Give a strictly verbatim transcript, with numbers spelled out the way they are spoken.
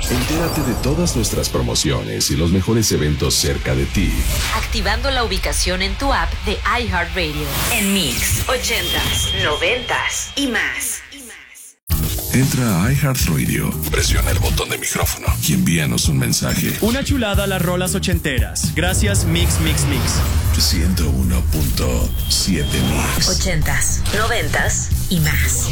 Entérate de todas nuestras promociones y los mejores eventos cerca de ti, activando la ubicación en tu app de iHeartRadio. En Mix, ochentas, noventas y más. Entra a iHeartRadio, presiona el botón de micrófono y envíanos un mensaje. Una chulada a las rolas ochenteras. Gracias, Mix, Mix, Mix. ciento uno punto siete Mix. Ochentas, noventas y más.